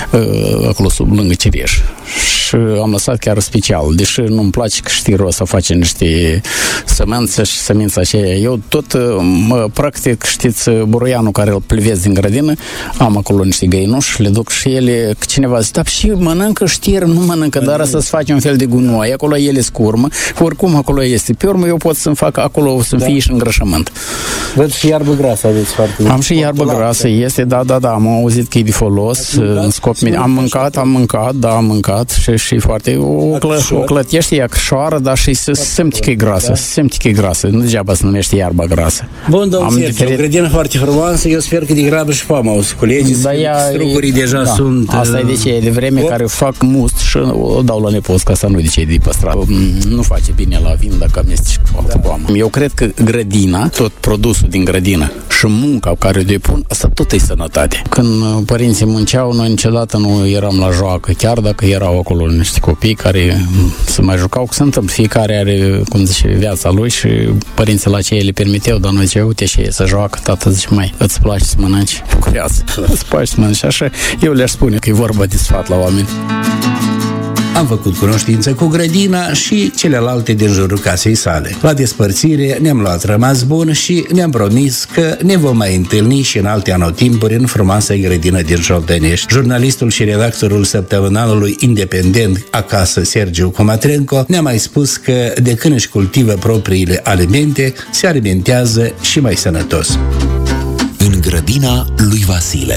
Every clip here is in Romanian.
acolo sub lângă Cireș. Și am lăsat chiar special, deși nu-mi place că știi rost să face niște sămânță și semința aceea. Eu tot practic, știți, buruianul care îl plivesc din grădină, am acolo niște găinuși, le duc și ele, că cineva zice, da, și mănâncă știr, nu mănâncă, dar să-ți faci un fel de gunoi, acolo ele scurmă, oricum acolo este. Pe urmă eu pot să-mi fac acolo, să-mi fie și îngrășământ. Văd și iarbă grasă aveți foarte mult. Am și iarbă grasă, este, da, am auzit că e de folos, în scop am mâncat și foarte, o clătește, ea cășoară, dar și se simte că e grasă, nu degeaba se numește iarba grasă. Bun, domnul Sergiu, o grădină foarte frumoasă, eu sper că degrabă și fama o să culegi, strugurii deja sunt... Asta e de ce, de vreme care fac must și o dau la nepost, ca să nu de ce e de păstrat. Nu face bine la vin dacă amesteci cu poamă. Eu cred că grădina, tot produsul din grădină și munca care o depun, asta tot e sănătate. Când părinții munceau, noi niciodată nu eram la joacă, chiar dacă erau acolo niște copii care se mai jucau, că se întâmplă. Fiecare are, cum zice, viața lui și părinții la ce le permiteau, dar noi zice, uite și să joacă, tată zice, mai, îți place să mănânci? Bucurează, îți place să mănânci. Așa, eu le-aș spune că e vorba de sfat la oameni. Am făcut cunoștință cu grădina și celelalte din jurul casei sale. La despărțire ne-am luat rămas bun și ne-am promis că ne vom mai întâlni și în alte anotimpuri în frumoasa grădină din Șoltănești. Jurnalistul și redactorul săptămânalului independent Acasă, Sergiu Comatrenco, ne-a mai spus că de când își cultivă propriile alimente, se alimentează și mai sănătos. În grădina lui Vasile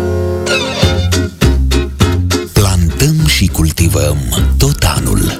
plantăm și cultivăm tot anul.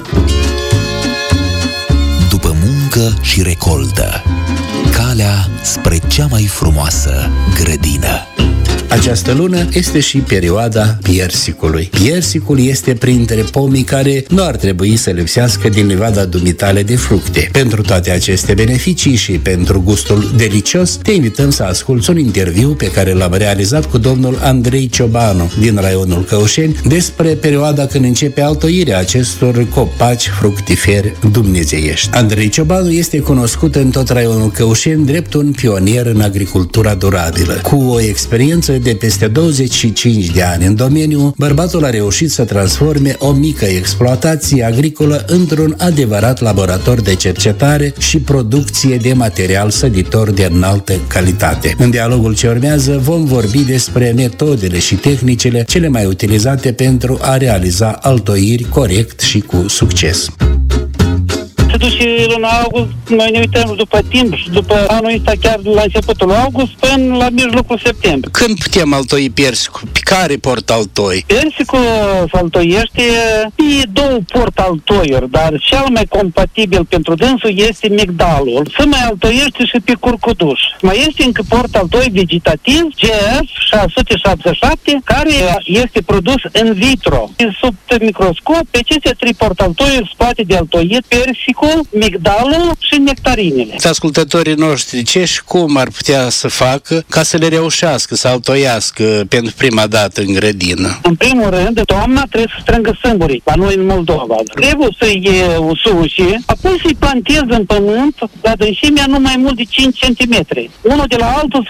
După muncă și recoltă, calea spre cea mai frumoasă grădină. Această lună este și perioada piersicului. Piersicul este printre pomii care nu ar trebui să lipsească din livada dumitale de fructe. Pentru toate aceste beneficii și pentru gustul delicios, te invităm să asculți un interviu pe care l-am realizat cu domnul Andrei Ciobanu din raionul Căușeni despre perioada când începe altoirea acestor copaci fructiferi dumnezeiești. Andrei Ciobanu este cunoscut în tot raionul Căușeni drept un pionier în agricultura durabilă. Cu o experiență de peste 25 de ani în domeniu, bărbatul a reușit să transforme o mică exploatație agricolă într-un adevărat laborator de cercetare și producție de material săditor de înaltă calitate. În dialogul ce urmează vom vorbi despre metodele și tehnicile cele mai utilizate pentru a realiza altoiri corect și cu succes. Se duce luna august, noi ne uităm după timp și după anul ăsta chiar la începutul august până la mijlocul septembrie. Când putem altoi persicul? Pe care port altoi? Persicul se altoiește pe două port altoiuri, dar cel mai compatibil pentru dânsul este migdalul. Se mai altoiește și pe curcuduș. Mai este încă port altoi vegetativ, GF 677, care este produs in vitro. Sub microscop, pe aceste trei port altoiuri se poate de altoit persicul, migdalul și nectarinele. Ascultătorii noștri, ce și cum ar putea să facă ca să le reușească, să altoiască pentru prima dată în grădină? În primul rând, toamna trebuie să strângă sâmburii, la noi în Moldova. Trebuie să iei usușii, apoi să-i plantezi în pământ la adâncimea nu mai mult de 5 cm. Unul de la altul să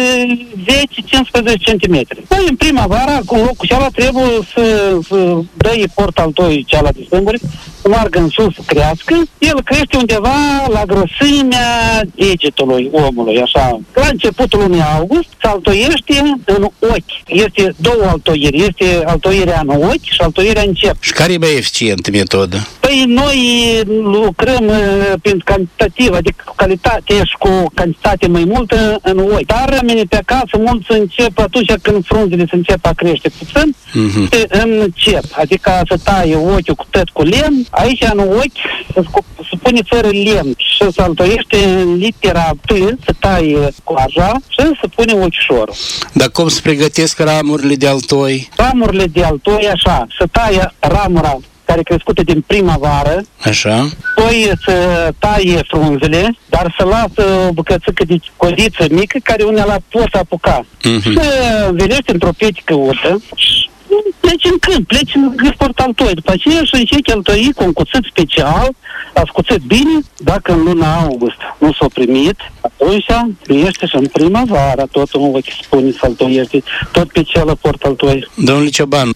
fie 10-15 cm. Păi în primăvara, cu locul cealaltă trebuie să dai port altoi cealaltă de sâmburi, să meargă în sus, să crească. El crește undeva la grăsimea degetului omului, așa. La începutul lunii august se altoiește în ochi. Este două altoieri. Este altoirea în ochi și altoirea în cept. Și care e mai eficientă metodă? Păi noi lucrăm prin cantitativ, adică cu calitate și cu cantitate mai multă în ochi. Dar mine pe acasă mulți încep atunci când frunzele se încep a crește puțin, în cept. Adică să taie ochiul cu tăt cu lemn. Aici în ochi se pune fără lemn și se altoiește în litera T, se taie coaja și se pune ochișorul. Dar cum se pregătesc ramurile de altoi? Ramurile de altoi, așa, se taie ramura care e crescută din primăvară. Așa. Apoi să taie frunzele, dar să lasă o bucățică de codiță mică care unele pot apuca. Să învelește într-o pietică urtă. Pleci în câmp, pleci în gâsport altoi. După aceea și începi altoi cu un cuțit special, ascuțit bine. Dacă în luna august nu s-a primit, atunci priește și în primăvară tot un ochi spune să altoiește, tot pe celălalt port altoi. Domnule Ciobanu,